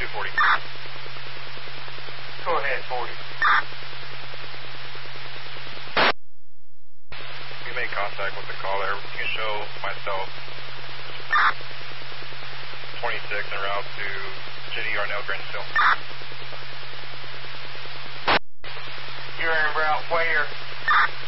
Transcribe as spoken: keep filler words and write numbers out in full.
two forty. Go ahead, forty. We made contact with the caller. You can show myself twenty-six en route to J D Yarnell, Grantsville. You're en route where?